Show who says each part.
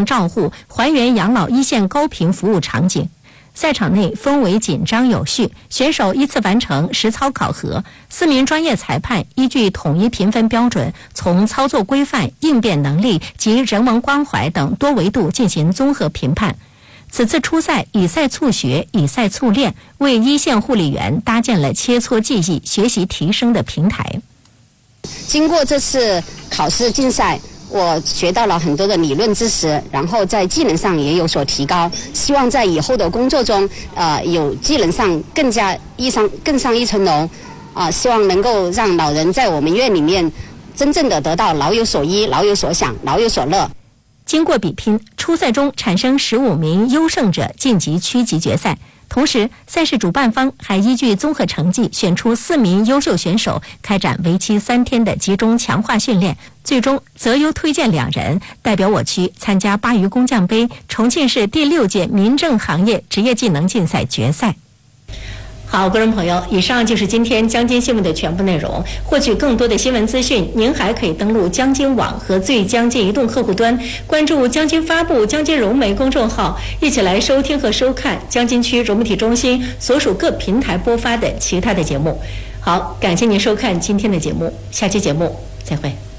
Speaker 1: 上照护，还原养老一线高频服务场景。赛场内氛围紧张有序，选手依次完成实操考核，4名专业裁判依据统一评分标准，从操作规范、应变能力及人文关怀等多维度进行综合评判。此次初赛以赛促学，以赛促练，为一线护理员搭建了切磋技艺、学习提升的平台。
Speaker 2: 经过这次考试竞赛，我学到了很多的理论知识，然后在技能上也有所提高。希望在以后的工作中，有技能上更上一层楼。希望能够让老人在我们院里面真正的得到老有所依、老有所享、老有所乐。
Speaker 1: 经过比拼，初赛中产生15名优胜者晋级区级决赛。同时，赛事主办方还依据综合成绩选出4名优秀选手，开展为期3天的集中强化训练，最终择优推荐2人代表我区参加鲅鱼工匠杯重庆市第6届民政行业职业技能竞赛决赛。好，观众朋友，以上就是今天江津新闻的全部内容。获取更多的新闻资讯，您还可以登录江津网和最江津移动客户端，关注江津发布、江津融媒公众号，一起来收听和收看江津区融媒体中心所属各平台播发的其他的节目。好，感谢您收看今天的节目，下期节目再会。